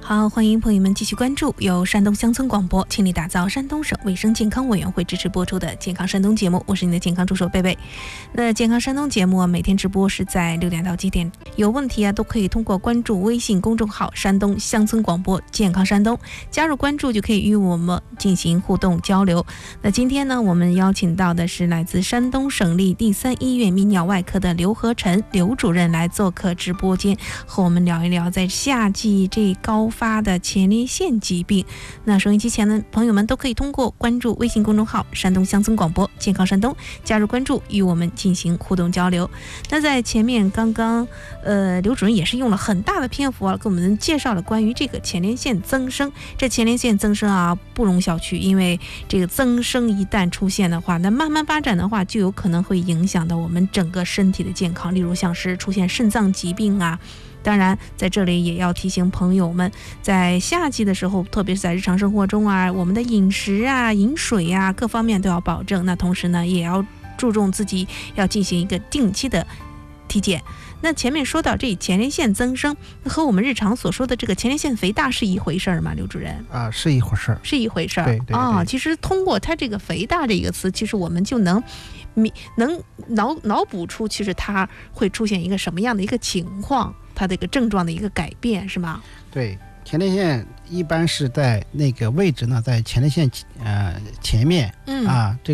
好，欢迎朋友们继续关注由山东乡村广播倾力打造山东省卫生健康委员会支持播出的健康山东节目，我是你的健康助手贝贝。那健康山东节目每天直播是在6点到7点，有问题都可以通过关注微信公众号山东乡村广播健康山东，加入关注就可以与我们进行互动交流。那今天呢，我们邀请到的是来自山东省立第3医院泌尿外科的刘和晨刘主任来做客直播间，和我们聊一聊在夏季这高发的前列腺疾病。那收音机前的朋友们都可以通过关注微信公众号山东乡村广播健康山东，加入关注与我们进行互动交流。那在前面刚刚刘主任也是用了很大的篇幅给我们介绍了关于这个前列腺增生。这前列腺增生不容小觑，因为这个增生一旦出现的话，那慢慢发展的话就有可能会影响到我们整个身体的健康，例如像是出现肾脏疾病当然在这里也要提醒朋友们，在夏季的时候，特别是在日常生活中我们的饮食饮水各方面都要保证。那同时呢，也要注重自己要进行一个定期的体检。那前面说到这前列腺增生和我们日常所说的这个前列腺肥大是一回事吗？刘主任是一回事， 是一回事。 对对对其实通过它这个肥大这个词，其实我们就能脑补出其实它会出现一个什么样的一个情况，它的一个症状的一个改变，是吗？ 对，前列腺一般是在那个位置呢，在前列腺前面